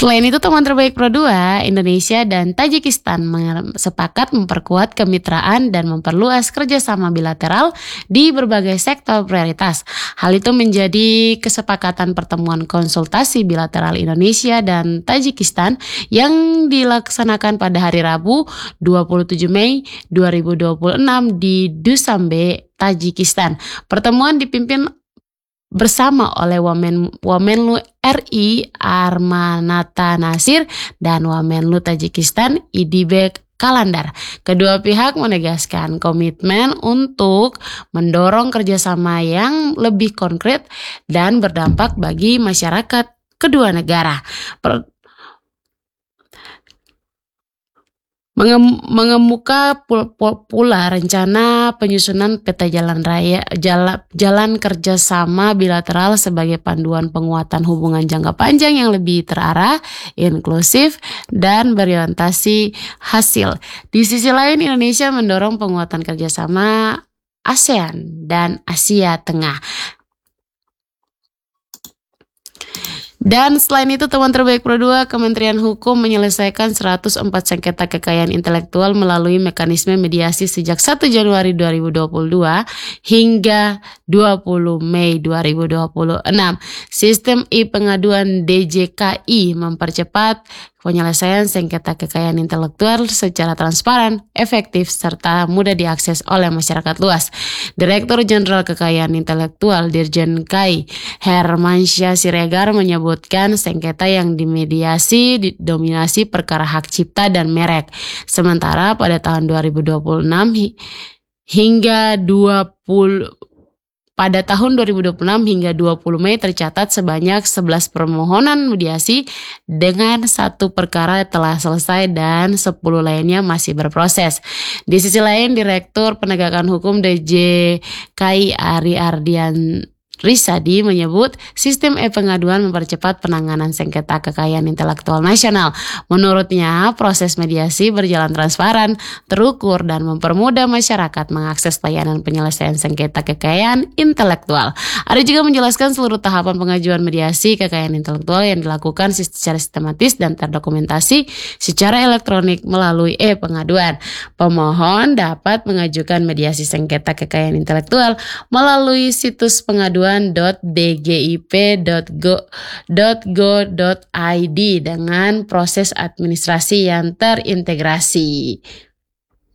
Selain itu, teman terbaik Pro 2, Indonesia dan Tajikistan sepakat memperkuat kemitraan dan memperluas kerjasama bilateral di berbagai sektor prioritas. Hal itu menjadi kesepakatan pertemuan konsultasi bilateral Indonesia dan Tajikistan yang dilaksanakan pada hari Rabu 27 Mei 2026 di Dushanbe, Tajikistan. Pertemuan dipimpin bersama oleh Wamenlu RI Armanata Nasir dan Wamenlu Tajikistan Idibek Kalandar. Kedua pihak menegaskan komitmen untuk mendorong kerjasama yang lebih konkret dan berdampak bagi masyarakat kedua negara. Mengemuka pula rencana penyusunan peta jalan kerjasama bilateral sebagai panduan penguatan hubungan jangka panjang yang lebih terarah, inklusif, dan berorientasi hasil. Di sisi lain, Indonesia mendorong penguatan kerjasama ASEAN dan Asia Tengah. Dan selain itu, teman terbaik Pro 2, Kementerian Hukum menyelesaikan 104 sengketa kekayaan intelektual melalui mekanisme mediasi sejak 1 Januari 2022 hingga 20 Mei 2026. Sistem e-pengaduan DJKI mempercepat penyelesaian sengketa kekayaan intelektual secara transparan, efektif, serta mudah diakses oleh masyarakat luas. Direktur Jenderal Kekayaan Intelektual Dirjen KAI Hermansyah Siregar menyebutkan sengketa yang dimediasi didominasi perkara hak cipta dan merek. Sementara pada tahun 2026 hingga 2026 hingga 20 Mei tercatat sebanyak 11 permohonan mediasi dengan 1 perkara telah selesai dan 10 lainnya masih berproses. Di sisi lain, Direktur Penegakan Hukum DJKI Ari Ardian Risadi menyebut sistem e-pengaduan mempercepat penanganan sengketa kekayaan intelektual nasional. Menurutnya, proses mediasi berjalan transparan, terukur, dan mempermudah masyarakat mengakses layanan penyelesaian sengketa kekayaan intelektual. Ada juga menjelaskan seluruh tahapan pengajuan mediasi kekayaan intelektual yang dilakukan secara sistematis dan terdokumentasi secara elektronik melalui e-pengaduan. Pemohon dapat mengajukan mediasi sengketa kekayaan intelektual melalui situs pengaduan www.dgip.go.id dengan proses administrasi yang terintegrasi.